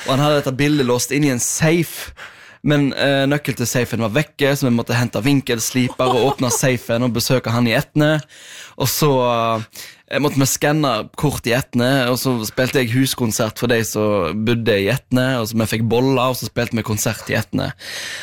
Og han hadde dette bildet låst inn i en safe. Men nøkkel til safen var vekke, så vi måtte hente vinkelsliper og åpne safen og besøke han i Etne. Og så måtte vi skanne kort i Etne, og så spilte jeg huskonsert for de som bodde i Etne, og så vi fikk boller, og så spilte vi konsert i Etne.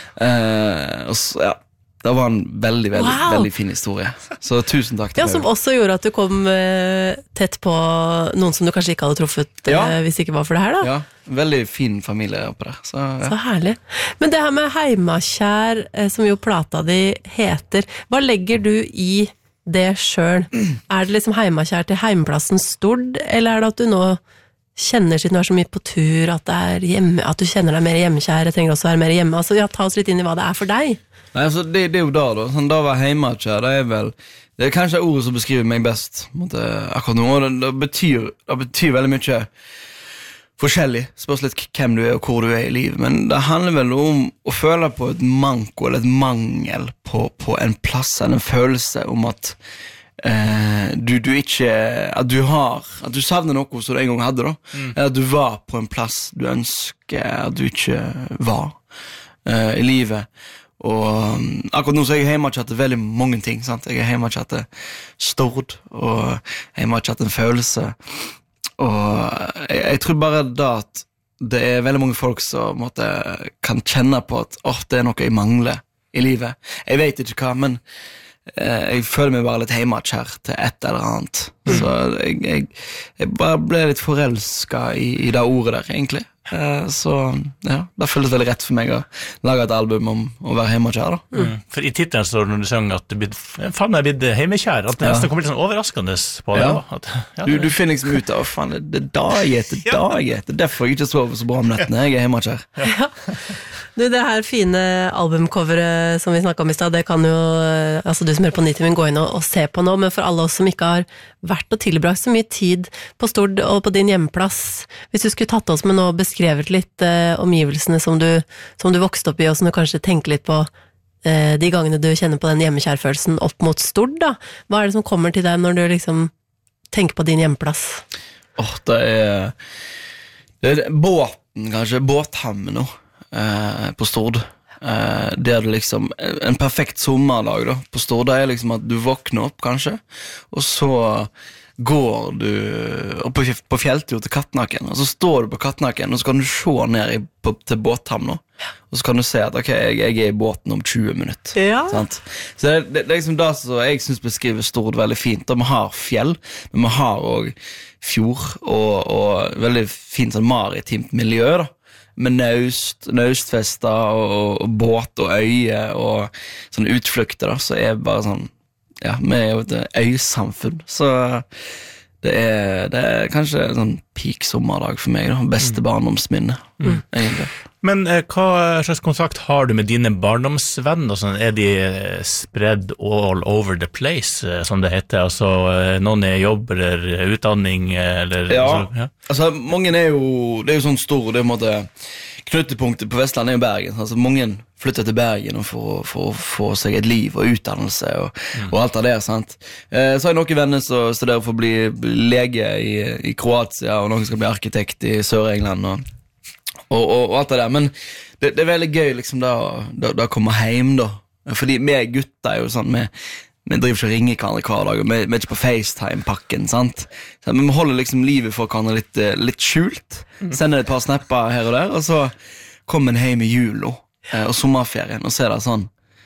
Og så, ja. Det var en veldig, veldig fin historie. Så tusen takk til deg. Ja, som også gjorde at du kom tett på noen som du kanskje ikke hadde truffet hvis det ikke var for det her da. Ja, veldig fin familie oppe der. Så, ja. Så herlig. Men det her med heimakjær, som jo plata di heter, hva legger du i det selv? Det liksom heimakjær til heimplassen Stord, eller det at du nå kjenner siden du så mye på tur, at, hjemme, at du kjenner deg mer hjemmekjær, trenger også være mer hjemme? Altså, ta oss litt inn i hva det for deg. Nei, altså, det jo da sånn, da var heimakjær, det kanskje ordet som beskriver meg best akkurat nå, og det betyr veldig mye forskjellig, spørs litt hvem du og hvor du i livet, men det handler vel om å føle på et manko eller et mangel på en plass eller en følelse om at du ikke at du savner noe som du en gang hadde da, eller at du var på en plass du ønsker at du ikke var i livet. Og akkurat nå så jeg heimakjær til veldig mange ting, sant? Jeg heimakjær til Stord, og heimakjær til en følelse, og jeg tror bare da at det veldig mange folk som kan kjenne på at det noe jeg mangler i livet. Jeg vet ikke hva, men jeg føler meg bare litt heimakjær til et eller annet. Så jeg bare ble litt forelsket i det ordet der, egentlig. Så ja, det føles veldig rett for meg å lage et album om å være heimakjær da. For i titelen står det når du sang at du faen meg blitt heimekjær, at det nesten kommer litt sånn overraskende på det at, du finner liksom ut av faen, det dag etter derfor jeg ikke sover så bra om nettene, jeg heimekjær. Du, det her fine albumcoveret som vi snakket om i sted, det kan jo altså du som hører på Nitimen gå inn og se på nå, men for alle oss som ikke har vært og tilbrakt så mye tid på Stord og på din hjemplass, hvis du skulle tatt oss med nå og beskrevet litt omgivelsene som du vokste opp i, og som du kanskje tenker litt på de gangene du kjenner på den hjemmekjærfølelsen opp mot Stord da, hva det som kommer til deg når du liksom tenker på din hjemplass? Det er båten kanskje, båthammen nå på Stord, der det liksom en perfekt sommerdag da, på Stord, det liksom at du våkner opp kanskje, og så går du opp på fjelltur til Katnaken, og så står du på Katnaken, og så kan du se ned til båthamn nå, og så kan du se at ok, jeg i båten om 20 minutter. Sant? Så det liksom det som jeg synes beskriver Stord veldig fint, da vi har fjell, men vi har også fjord, og veldig fint sånn maritimt miljø da, med naustfester og båt og øye og sånne utflukter da, så bare sånn, ja, vi jo et øysamfunn, så det er kanskje en sånn peak sommerdag for meg da, beste barndomsminne egentlig. Men hva slags kontakt har du med dine barndomsvenner? Sånn? De spread all over the place, som det heter? Altså, noen jobb eller utdanning? Eller, altså mange det jo sånn stor, det måtte knutepunktet på Vestlandet jo Bergen, altså mange flytter til Bergen for å få seg et liv og utdannelse og alt av det, sant? Så har jeg noen venner som studerer for å bli lege i Kroatia, og noen skal bli arkitekt i Sør-England og alt det der, men det er veldig gøy liksom da komme hjem da, fordi vi gutter jo sånn, vi driver ikke og ringer hverandre hver dag, og vi ikke på FaceTime-pakken, sant? Så, men vi holder liksom livet for hverandre litt skjult, sender et par snapper her og der, og så kommer vi hjem i jul og sommerferien, og så det sånn,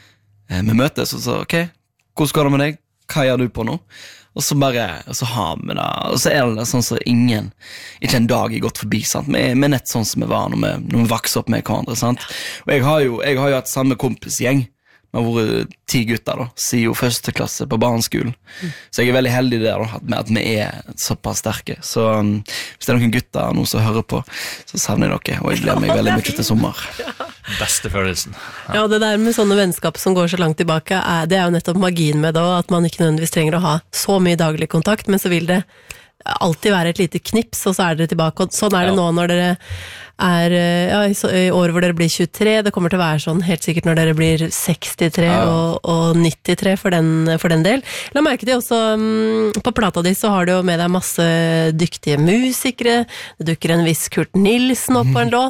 vi møtes, og så, ok, hvordan går det med deg? Hva gjør du på nå? Og så har vi det, og så det sånn som ikke en dag gått forbi, sant? Vi nett sånn som vi var når vi vokser opp med hverandre, sant? Og jeg har jo hatt samme kompisgjeng, vi har vært 10 gutter da, siden første klasse på barneskolen, så jeg veldig heldig der da, at vi såpass sterke, så hvis det noen gutter nå som hører på, så savner jeg dere, og jeg gleder meg veldig mye til sommer. Beste følelsen. Ja, det der med sånne vennskap som går så langt tilbake, det jo nettopp magien med det, at man ikke nødvendigvis trenger å ha så mye daglig kontakt, men så vil det alltid være et lite knips, og så dere tilbake, og sånn det nå når dere i år hvor dere blir 23, det kommer til å være sånn helt sikkert når dere blir 63 og 93 for den del. La merke til også, på plata di så har du jo med deg masse dyktige musikere, det dukker en viss Kurt Nilsen opp på en låt,